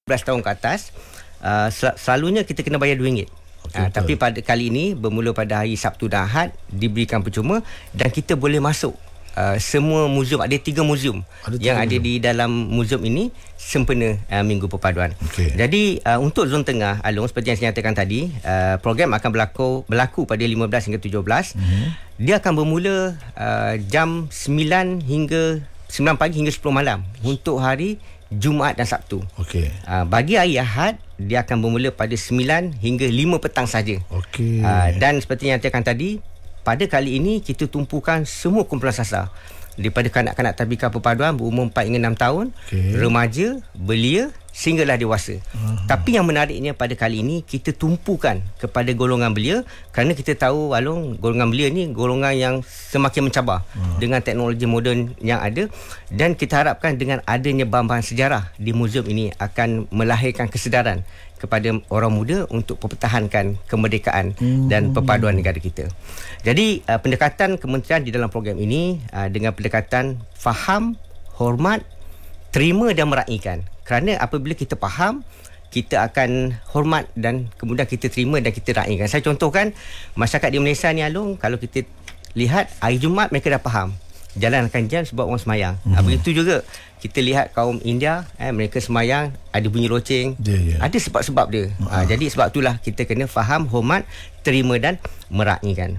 tahun ke atas, selalunya kita kena bayar RM2. Tapi pada kali ini bermula pada hari Sabtu dan Ahad diberikan percuma, dan kita boleh masuk semua muzium. Ada 3 muzium yang ada di dalam muzium ini sempena Minggu Perpaduan. Jadi untuk zon tengah, Along, seperti yang saya nyatakan tadi, program akan berlaku pada 15 hingga 17. Dia akan bermula jam 9 pagi hingga 10 malam untuk hari Jumaat dan Sabtu. Bagi hari Ahad, dia akan bermula pada 9 hingga 5 petang saja. Dan seperti yang nyatakan tadi, pada kali ini kita tumpukan semua kumpulan sasar, daripada kanak-kanak Tadbikar Perpaduan berumur 4 hingga 6 tahun, remaja, belia sehinggalah dewasa. Tapi yang menariknya pada kali ini kita tumpukan kepada golongan belia, kerana kita tahu, Along, golongan belia ni golongan yang semakin mencabar dengan teknologi moden yang ada, dan kita harapkan dengan adanya bahan-bahan sejarah di muzium ini akan melahirkan kesedaran kepada orang muda untuk mempertahankan kemerdekaan dan perpaduan negara kita. Jadi pendekatan kementerian di dalam program ini dengan pendekatan faham, hormat, terima dan meraihkan. Kerana apabila kita faham, kita akan hormat, dan kemudian kita terima dan kita raikan. Saya contohkan masyarakat di Malaysia ni, Along, kalau kita lihat hari Jumaat mereka dah faham jalan akan jam sebab orang semayang. Begitu juga kita lihat kaum India, mereka semayang ada bunyi loceng, ada sebab-sebab dia. Jadi sebab itulah kita kena faham, hormat, terima dan meraihkan.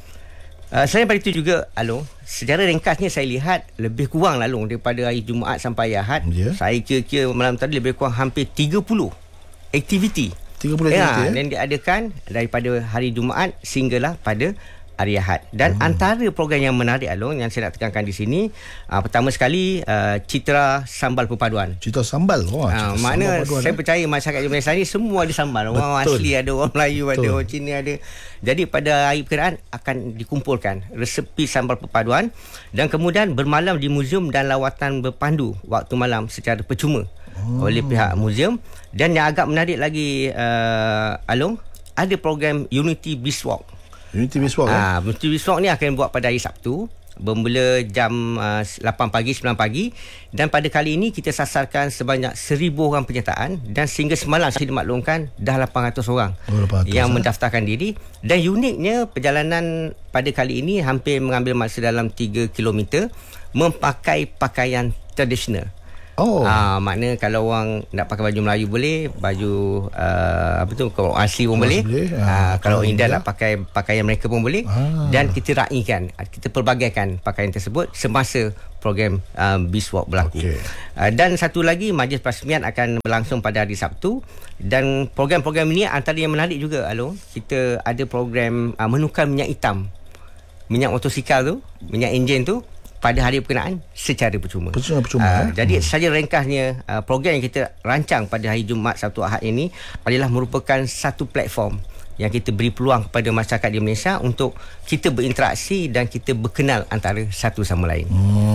Selain daripada itu juga, Along, secara ringkasnya saya lihat lebih kurang, Along, daripada hari Jumaat sampai Ahad, saya kira-kira malam tadi lebih kurang hampir 30 aktiviti yang diadakan daripada hari Jumaat sehinggalah pada hari Ahad. Dan antara program yang menarik, Along, yang saya nak tekankan di sini, pertama sekali Citra Sambal Perpaduan. Citra Sambal? Makna saya percaya masyarakat di Malaysia ni semua ada sambal. Orang asli ada, orang Melayu ada, orang Cina ada. Jadi pada hari perayaan akan dikumpulkan resepi sambal perpaduan, dan kemudian bermalam di muzium dan lawatan berpandu waktu malam secara percuma oleh pihak muzium. Dan yang agak menarik lagi, Along, ada program Unity Beachwalk. Unity Beachwalk ni akan buat pada hari Sabtu, bermula jam 8 pagi, 9 pagi. Dan pada kali ini kita sasarkan sebanyak 1,000 orang penyertaan, dan sehingga semalam saya dimaklumkan dah 800 orang yang mendaftarkan diri. Dan uniknya perjalanan pada kali ini hampir mengambil masa dalam 3 km memakai pakaian tradisional. Makna kalau orang nak pakai baju Melayu boleh, baju kalau asli pun boleh. Kalau India nak pakai pakaian mereka pun boleh. Dan kita raikan, kita pelbagaikan pakaian tersebut semasa program Beachwalk berlaku. Dan satu lagi, majlis perasmian akan berlangsung pada hari Sabtu. Dan program-program ini antara yang menarik juga, Along, kita ada program menukar minyak hitam, minyak motosikal tu, minyak enjin tu, pada hari berkenaan secara percuma. Jadi saja ringkasnya, program yang kita rancang pada hari Jumaat, Sabtu, Ahad ini adalah merupakan satu platform yang kita beri peluang kepada masyarakat di Malaysia untuk kita berinteraksi dan kita berkenal antara satu sama lain.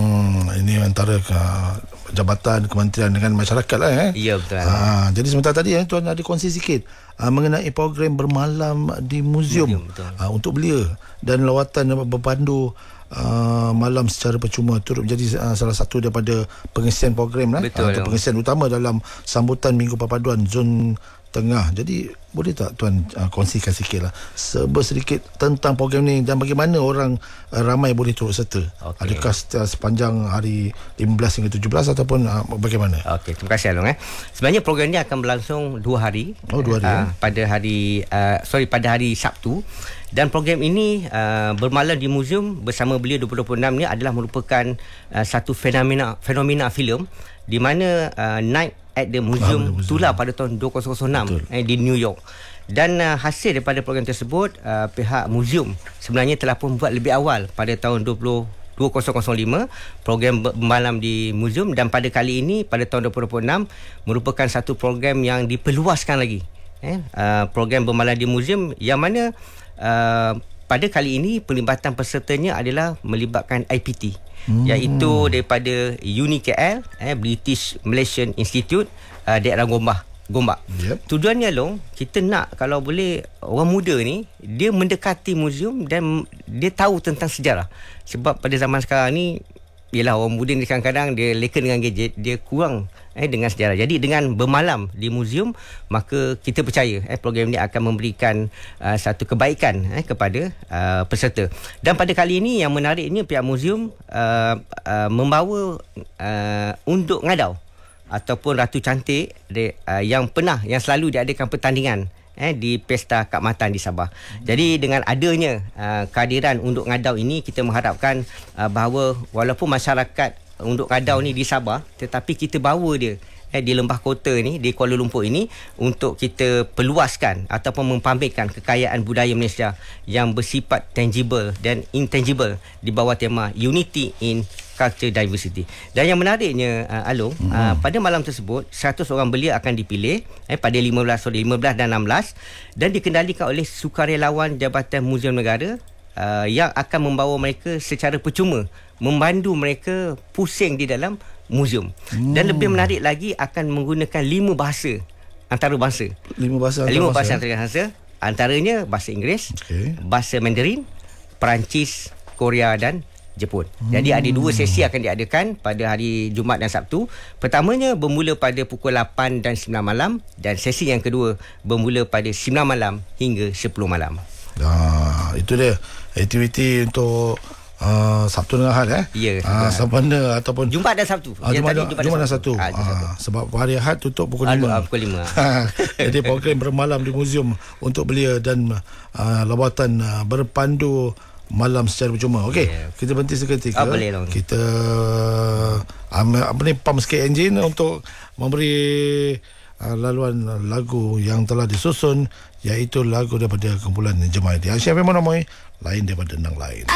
Ini antara jabatan kementerian dengan masyarakat lah. Ya, betul. Jadi sebentar tadi tuan ada kongsi sikit mengenai program bermalam di muzium untuk belia dan lawatan berpandu malam secara percuma turut menjadi salah satu daripada pengisian program atau pengisian utama dalam sambutan Minggu Perpaduan Zon Tengah. Jadi boleh tak tuan kongsikan sikit lah sedikit tentang program ni dan bagaimana orang ramai boleh turut serta? Adakah sepanjang hari 15 hingga 17 ataupun bagaimana? Terima kasih, Along. Sebenarnya program ni akan berlangsung 2 hari. Pada hari Sabtu. Dan program ini bermalam di muzium bersama Belia 2026 ni adalah merupakan satu fenomena filem di mana Night at the Museum tular pada tahun 2006 di New York. Dan hasil daripada program tersebut, pihak muzium sebenarnya telah pun buat lebih awal pada tahun 2005 program bermalam di muzium, dan pada kali ini pada tahun 2026 merupakan satu program yang diperluaskan lagi. Program bermalam di muzium yang mana pada kali ini pelibatan pesertanya adalah melibatkan IPT, iaitu daripada UNIKL, British Malaysian Institute, daerah Gombak. Tujuannya, Long, kita nak kalau boleh orang muda ni dia mendekati muzium dan dia tahu tentang sejarah. Sebab pada zaman sekarang ni Yelah, orang muda ni kadang-kadang dia leka dengan gadget, dia kurang dengan sejarah. Jadi dengan bermalam di muzium, maka kita percaya program ini akan memberikan satu kebaikan kepada peserta. Dan pada kali ini yang menariknya, pihak muzium membawa Unduk Ngadau ataupun Ratu Cantik yang selalu diadakan pertandingan di Pesta Kak Matan di Sabah. Jadi dengan adanya kehadiran Unduk Ngadau ini, kita mengharapkan bahawa walaupun masyarakat Unduk Ngadau ni di Sabah, tetapi kita bawa dia di Lembah Kota ni, di Kuala Lumpur ini, untuk kita peluaskan ataupun mempamerkan kekayaan budaya Malaysia yang bersifat tangible dan intangible di bawah tema Unity in Culture Diversity. Dan yang menariknya, Along, pada malam tersebut 100 orang belia akan dipilih pada 15 dan 16, dan dikendalikan oleh sukarelawan Jabatan Muzium Negara yang akan membawa mereka secara percuma, membantu mereka pusing di dalam muzium. Dan lebih menarik lagi, akan menggunakan 5 bahasa antarabangsa. 5 bahasa antarabangsa. Antaranya bahasa Inggeris, bahasa Mandarin, Perancis, Korea dan Jepun. Jadi ada 2 sesi akan diadakan pada hari Jumaat dan Sabtu. Pertamanya bermula pada pukul 8 dan 9 malam, dan sesi yang kedua bermula pada 9 malam hingga 10 malam. Itu dia aktiviti untuk Sabtu dengan Ahad Ya. Sama ada ataupun Jumaat dan Sabtu. Jumaat dan Sabtu. Sebab hari Ahad tutup pukul 5. Pukul 5. Jadi program bermalam di muzium untuk belia dan lawatan berpandu malam secara percuma. Okey, kita berhenti seketika. Kita pump sikit enjin untuk memberi laluan lagu yang telah disusun, iaitu lagu daripada kumpulan Jemaah Hati. Syekh Memang Ramai, lain daripada nang lain.